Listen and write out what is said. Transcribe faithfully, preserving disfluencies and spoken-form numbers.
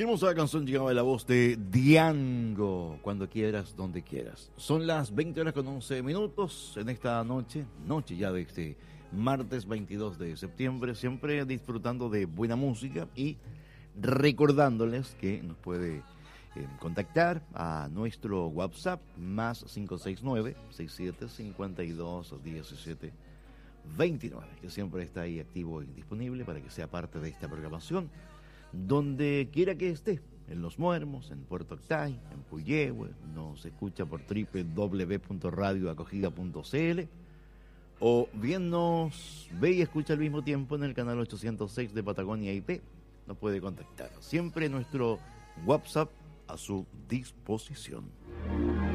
Qué hermosa canción llegaba de la voz de Diango, cuando quieras, donde quieras. Son las veinte horas con once minutos en esta noche, noche ya de este martes veintidós de septiembre, siempre disfrutando de buena música y recordándoles que nos puede eh, contactar a nuestro WhatsApp más cinco seis nueve, seis siete cinco dos, uno siete dos nueve, que siempre está ahí activo y disponible para que sea parte de esta programación. Donde quiera que esté, en Los Muermos, en Puerto Octay, en Puyehue, nos escucha por doble u doble u doble u punto radio acogida punto c l o bien nos ve y escucha al mismo tiempo en el canal ochocientos seis de Patagonia I P, nos puede contactar. Siempre nuestro WhatsApp a su disposición.